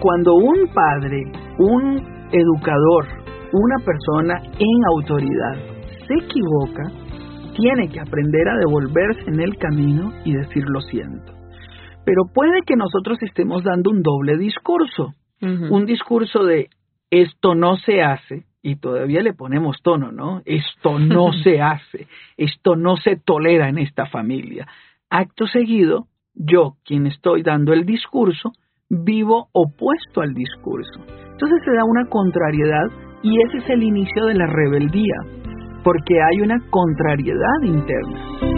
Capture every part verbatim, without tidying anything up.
cuando un padre, un educador, una persona en autoridad se equivoca, tiene que aprender a devolverse en el camino y decir lo siento. Pero puede que nosotros estemos dando un doble discurso, uh-huh. un discurso de esto no se hace, y todavía le ponemos tono, ¿no? Esto no se hace, esto no se tolera en esta familia. Acto seguido, yo, quien estoy dando el discurso, vivo opuesto al discurso. Entonces se da una contrariedad y ese es el inicio de la rebeldía, porque hay una contrariedad interna.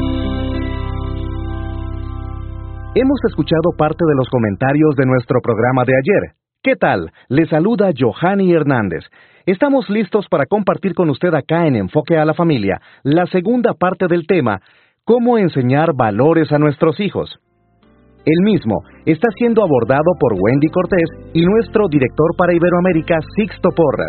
Hemos escuchado parte de los comentarios de nuestro programa de ayer. ¿Qué tal? Le saluda Johanny Hernández. Estamos listos para compartir con usted acá en Enfoque a la Familia la segunda parte del tema, cómo enseñar valores a nuestros hijos. El mismo está siendo abordado por Wendy Cortés y nuestro director para Iberoamérica, Sixto Porras.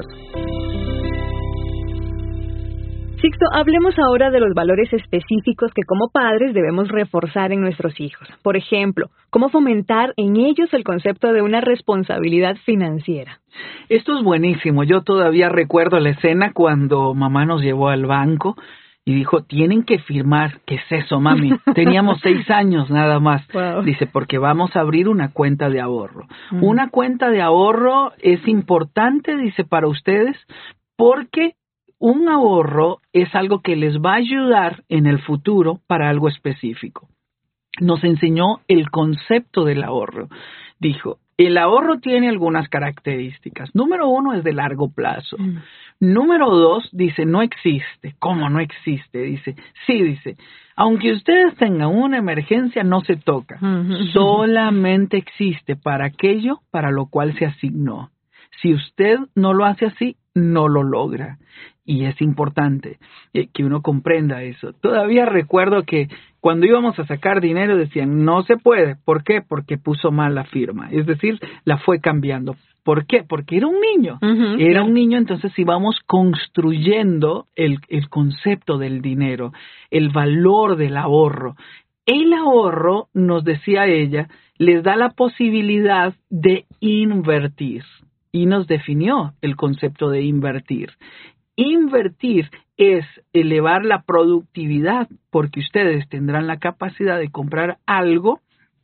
Sixto, hablemos ahora de los valores específicos que como padres debemos reforzar en nuestros hijos. Por ejemplo, cómo fomentar en ellos el concepto de una responsabilidad financiera. Esto es buenísimo. Yo todavía recuerdo la escena cuando mamá nos llevó al banco y dijo, tienen que firmar. ¿Qué es eso, mami? Teníamos seis años nada más. Wow. Dice, porque vamos a abrir una cuenta de ahorro. Mm. Una cuenta de ahorro es importante, dice, para ustedes, porque un ahorro es algo que les va a ayudar en el futuro para algo específico. Nos enseñó el concepto del ahorro. Dijo, el ahorro tiene algunas características. Número uno es de largo plazo. Mm. Número dos, dice, no existe. ¿Cómo no existe? Dice, sí, dice, aunque ustedes tengan una emergencia, no se toca. Mm-hmm. Solamente existe para aquello para lo cual se asignó. Si usted no lo hace así, no lo logra. Y es importante eh, que uno comprenda eso. Todavía recuerdo que cuando íbamos a sacar dinero decían, no se puede. ¿Por qué? Porque puso mal la firma. Es decir, la fue cambiando. ¿Por qué? Porque era un niño. Uh-huh, era un niño, entonces íbamos construyendo el, el concepto del dinero, el valor del ahorro. El ahorro, nos decía ella, les da la posibilidad de invertir. Y nos definió el concepto de invertir. Invertir es elevar la productividad porque ustedes tendrán la capacidad de comprar algo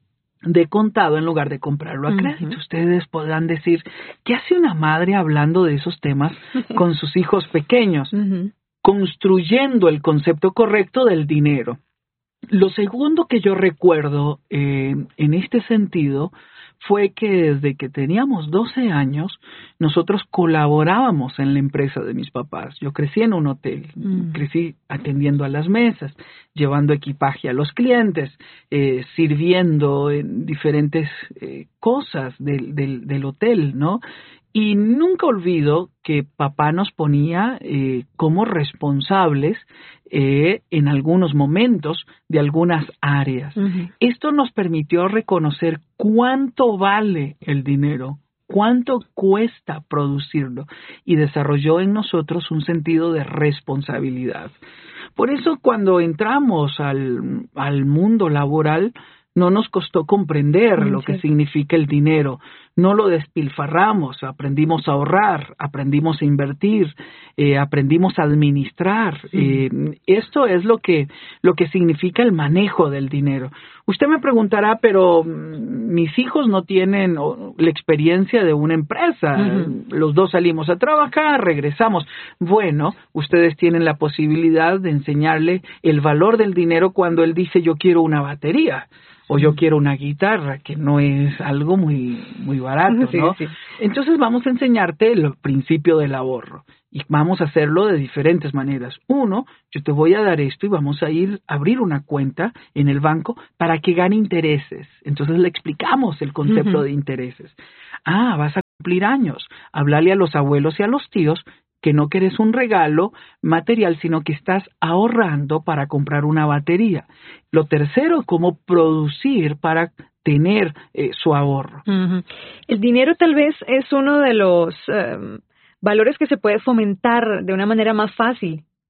de contado en lugar de comprarlo a crédito. Uh-huh. Ustedes podrán decir, ¿qué hace una madre hablando de esos temas con sus hijos pequeños? Uh-huh. Construyendo el concepto correcto del dinero. Lo segundo que yo recuerdo eh, en este sentido fue que desde que teníamos doce años, nosotros colaborábamos en la empresa de mis papás. Yo crecí en un hotel, mm. crecí atendiendo a las mesas, llevando equipaje a los clientes, eh, sirviendo en diferentes eh, cosas del, del, del hotel, ¿no? Y nunca olvido que papá nos ponía eh, como responsables eh, en algunos momentos de algunas áreas. Uh-huh. Esto nos permitió reconocer cuánto vale el dinero, cuánto cuesta producirlo y desarrolló en nosotros un sentido de responsabilidad. Por eso cuando entramos al, al mundo laboral, no nos costó comprender mm, lo sí. que significa el dinero. No lo despilfarramos, aprendimos a ahorrar, aprendimos a invertir, eh, aprendimos a administrar. Mm. Eh, esto es lo que, lo que significa el manejo del dinero. Usted me preguntará, pero mis hijos no tienen la experiencia de una empresa. Mm-hmm. Los dos salimos a trabajar, regresamos. Bueno, ustedes tienen la posibilidad de enseñarle el valor del dinero cuando él dice yo quiero una batería. O yo quiero una guitarra, que no es algo muy muy barato, sí, ¿no? Sí. Entonces vamos a enseñarte el principio del ahorro. Y vamos a hacerlo de diferentes maneras. Uno, yo te voy a dar esto y vamos a ir a abrir una cuenta en el banco para que gane intereses. Entonces le explicamos el concepto uh-huh. de intereses. Ah, vas a cumplir años. Háblale a los abuelos y a los tíos que no quieres un regalo material, sino que estás ahorrando para comprar una batería. Lo tercero, cómo producir para tener eh, su ahorro. Uh-huh. El dinero tal vez es uno de los um, valores que se puede fomentar de una manera más fácil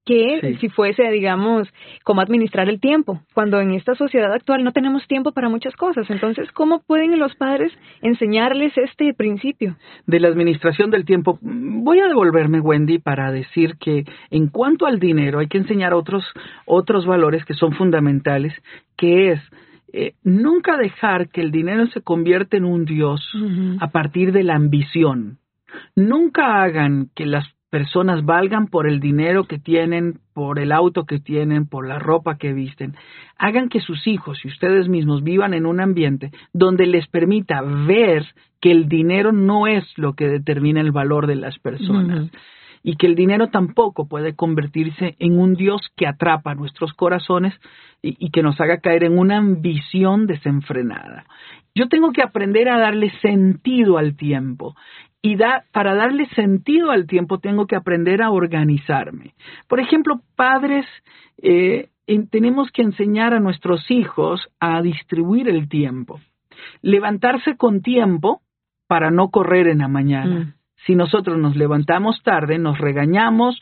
que sí. si fuese, digamos, cómo administrar el tiempo, cuando en esta sociedad actual no tenemos tiempo para muchas cosas. Entonces, ¿cómo pueden los padres enseñarles este principio? De la administración del tiempo, voy a devolverme, Wendy, para decir que en cuanto al dinero hay que enseñar otros, otros valores que son fundamentales, que es eh, nunca dejar que el dinero se convierta en un dios uh-huh. a partir de la ambición. Nunca hagan que las personas valgan por el dinero que tienen, por el auto que tienen, por la ropa que visten. Hagan que sus hijos y ustedes mismos vivan en un ambiente donde les permita ver que el dinero no es lo que determina el valor de las personas. Uh-huh. Y que el dinero tampoco puede convertirse en un Dios que atrapa nuestros corazones y, y que nos haga caer en una ambición desenfrenada. Yo tengo que aprender a darle sentido al tiempo. Y da, para darle sentido al tiempo tengo que aprender a organizarme. Por ejemplo, padres, eh, en, tenemos que enseñar a nuestros hijos a distribuir el tiempo. Levantarse con tiempo para no correr en la mañana. Mm. Si nosotros nos levantamos tarde, nos regañamos,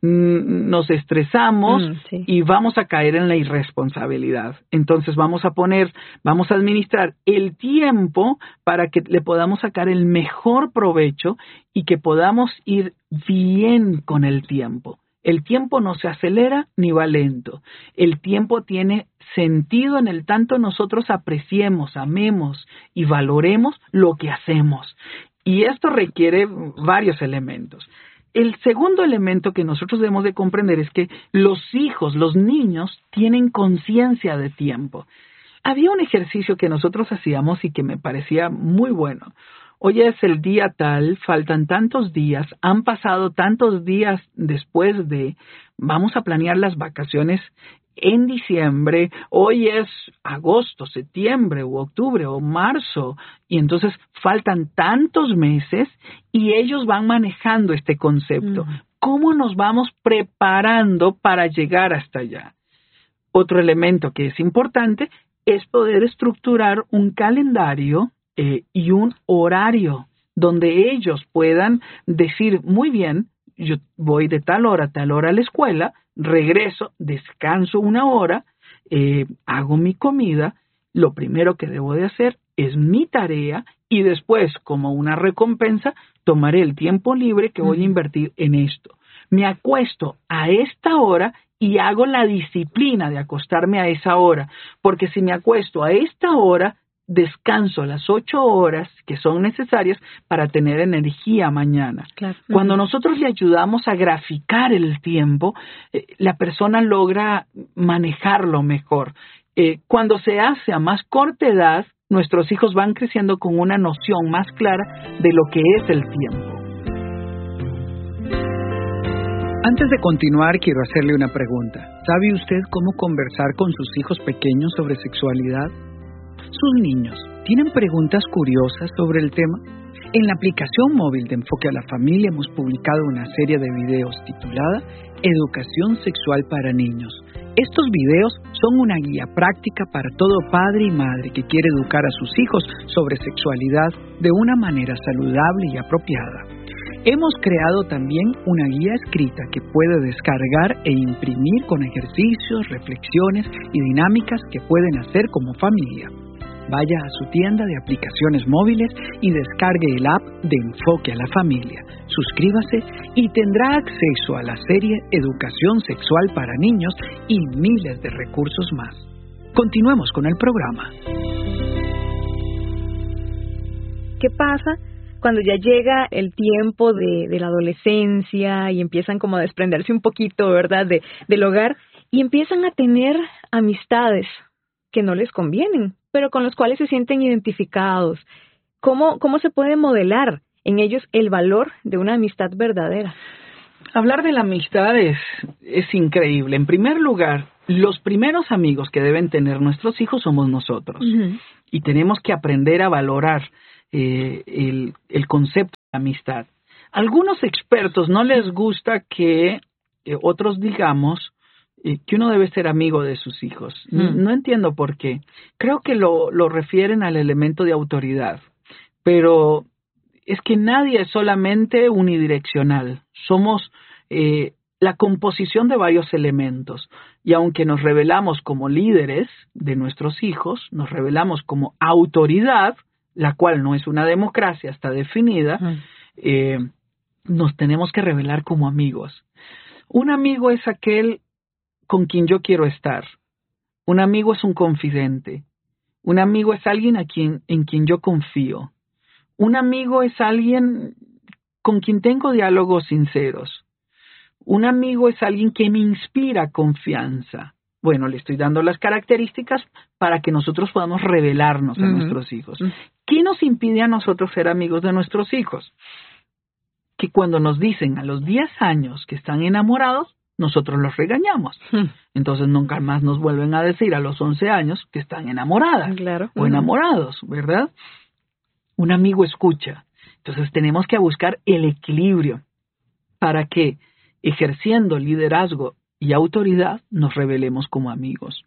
nos estresamos mm, sí. y vamos a caer en la irresponsabilidad. Entonces vamos a poner, vamos a administrar el tiempo para que le podamos sacar el mejor provecho y que podamos ir bien con el tiempo. El tiempo no se acelera ni va lento. El tiempo tiene sentido en el tanto nosotros apreciemos, amemos y valoremos lo que hacemos. Y esto requiere varios elementos. El segundo elemento que nosotros debemos de comprender es que los hijos, los niños, tienen conciencia de tiempo. Había un ejercicio que nosotros hacíamos y que me parecía muy bueno. Hoy es el día tal, faltan tantos días, han pasado tantos días después de, vamos a planear las vacaciones en diciembre, hoy es agosto, septiembre o octubre o marzo, y entonces faltan tantos meses y ellos van manejando este concepto. Mm. ¿Cómo nos vamos preparando para llegar hasta allá? Otro elemento que es importante es poder estructurar un calendario eh, y un horario donde ellos puedan decir, muy bien, yo voy de tal hora a tal hora a la escuela, regreso, descanso una hora, eh, hago mi comida, lo primero que debo de hacer es mi tarea y después, como una recompensa, tomaré el tiempo libre que voy a invertir en esto. Me acuesto a esta hora y hago la disciplina de acostarme a esa hora, porque si me acuesto a esta hora, descanso las ocho horas que son necesarias para tener energía mañana. Claro. Cuando uh-huh. nosotros le ayudamos a graficar el tiempo, eh, la persona logra manejarlo mejor. Eh, cuando se hace a más corta edad, nuestros hijos van creciendo con una noción más clara de lo que es el tiempo. Antes de continuar, quiero hacerle una pregunta. ¿Sabe usted cómo conversar con sus hijos pequeños sobre sexualidad? ¿Sus niños tienen preguntas curiosas sobre el tema? En la aplicación móvil de Enfoque a la Familia hemos publicado una serie de videos titulada Educación Sexual para Niños. Estos videos son una guía práctica para todo padre y madre que quiere educar a sus hijos sobre sexualidad de una manera saludable y apropiada. Hemos creado también una guía escrita que puede descargar e imprimir con ejercicios, reflexiones y dinámicas que pueden hacer como familia. Vaya a su tienda de aplicaciones móviles y descargue el app de Enfoque a la Familia. Suscríbase y tendrá acceso a la serie Educación Sexual para Niños y miles de recursos más. Continuemos con el programa. ¿Qué pasa cuando ya llega el tiempo de, de la adolescencia y empiezan como a desprenderse un poquito, ¿verdad?, de, del hogar y empiezan a tener amistades que no les convienen, pero con los cuales se sienten identificados? ¿Cómo, cómo se puede modelar en ellos el valor de una amistad verdadera? Hablar de la amistad es, es increíble. En primer lugar, los primeros amigos que deben tener nuestros hijos somos nosotros. Uh-huh. Y tenemos que aprender a valorar eh, el, el concepto de amistad. A algunos expertos no les gusta que eh, otros digamos que uno debe ser amigo de sus hijos. Mm. No entiendo por qué. Creo que lo, lo refieren al elemento de autoridad. Pero es que nadie es solamente unidireccional. Somos, eh, la composición de varios elementos. Y aunque nos revelamos como líderes de nuestros hijos, nos revelamos como autoridad, la cual no es una democracia, está definida, uh-huh. eh, nos tenemos que revelar como amigos. Un amigo es aquel con quien yo quiero estar. Un amigo es un confidente. Un amigo es alguien a quien, en quien yo confío. Un amigo es alguien con quien tengo diálogos sinceros. Un amigo es alguien que me inspira confianza. Bueno, le estoy dando las características para que nosotros podamos revelarnos a uh-huh. nuestros hijos. Uh-huh. ¿Qué nos impide a nosotros ser amigos de nuestros hijos? Que cuando nos dicen a los diez años que están enamorados, nosotros los regañamos. Uh-huh. Entonces nunca más nos vuelven a decir a los once años que están enamoradas claro. o enamorados, ¿verdad? Un amigo escucha. Entonces tenemos que buscar el equilibrio para que, ejerciendo liderazgo y autoridad, nos revelemos como amigos.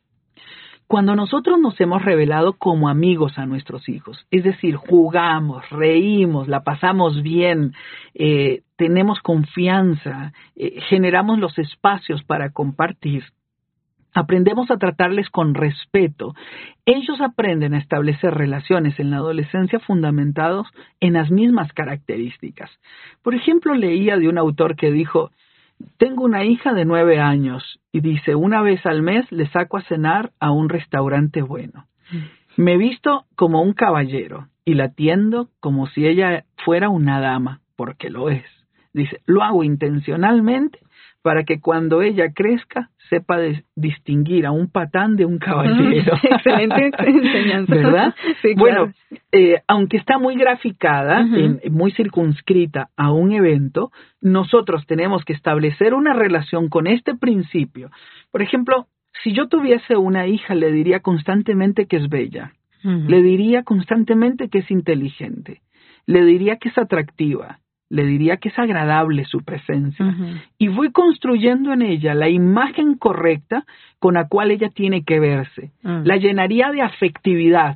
Cuando nosotros nos hemos revelado como amigos a nuestros hijos, es decir, jugamos, reímos, la pasamos bien, eh, tenemos confianza, eh, generamos los espacios para compartir, aprendemos a tratarles con respeto. Ellos aprenden a establecer relaciones en la adolescencia fundamentados en las mismas características. Por ejemplo, leía de un autor que dijo: tengo una hija de nueve años y dice, una vez al mes le saco a cenar a un restaurante bueno. Me visto como un caballero y la atiendo como si ella fuera una dama, porque lo es. Dice, lo hago intencionalmente para que cuando ella crezca sepa de, distinguir a un patán de un caballero. Excelente enseñanza. ¿Verdad? Sí, bueno, claro. eh, aunque está muy graficada, Uh-huh. en, muy circunscrita a un evento, nosotros tenemos que establecer una relación con este principio. Por ejemplo, si yo tuviese una hija, le diría constantemente que es bella. Uh-huh. Le diría constantemente que es inteligente. Le diría que es atractiva. Le diría que es agradable su presencia. Uh-huh. Y voy construyendo en ella la imagen correcta con la cual ella tiene que verse. Uh-huh. La llenaría de afectividad.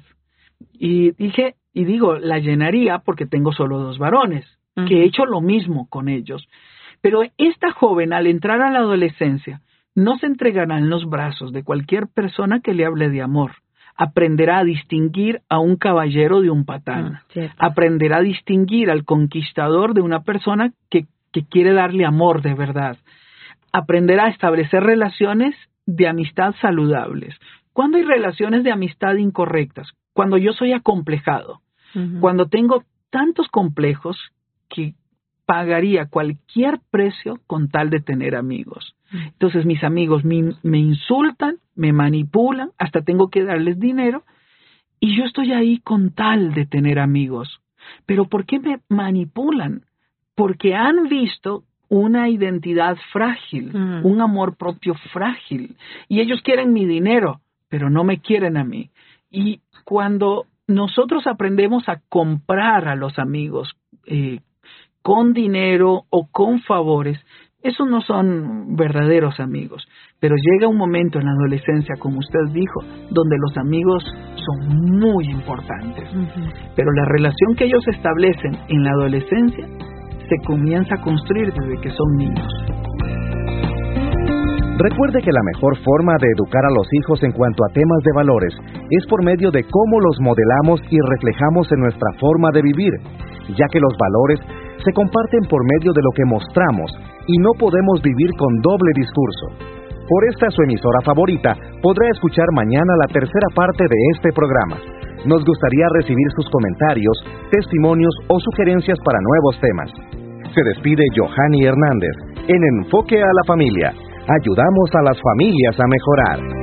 Y dije, y digo, la llenaría porque tengo solo dos varones, uh-huh. que he hecho lo mismo con ellos. Pero esta joven, al entrar a la adolescencia, no se entregará en los brazos de cualquier persona que le hable de amor. Aprenderá a distinguir a un caballero de un patán. Mm, aprenderá a distinguir al conquistador de una persona que, que quiere darle amor de verdad. Aprenderá a establecer relaciones de amistad saludables. ¿Cuándo hay relaciones de amistad incorrectas? Cuando yo soy acomplejado. Uh-huh. Cuando tengo tantos complejos que pagaría cualquier precio con tal de tener amigos. Entonces mis amigos me, me insultan, me manipulan, hasta tengo que darles dinero y yo estoy ahí con tal de tener amigos. ¿Pero por qué me manipulan? Porque han visto una identidad frágil, mm. un amor propio frágil y ellos quieren mi dinero, pero no me quieren a mí. Y cuando nosotros aprendemos a comprar a los amigos eh, con dinero o con favores, esos no son verdaderos amigos. Pero llega un momento en la adolescencia, como usted dijo, donde los amigos son muy importantes. Uh-huh. Pero la relación que ellos establecen en la adolescencia se comienza a construir desde que son niños. Recuerde que la mejor forma de educar a los hijos en cuanto a temas de valores es por medio de cómo los modelamos y reflejamos en nuestra forma de vivir, ya que los valores se comparten por medio de lo que mostramos y no podemos vivir con doble discurso. Por esta su emisora favorita, podrá escuchar mañana la tercera parte de este programa. Nos gustaría recibir sus comentarios, testimonios o sugerencias para nuevos temas. Se despide Johanny Hernández en Enfoque a la Familia. Ayudamos a las familias a mejorar.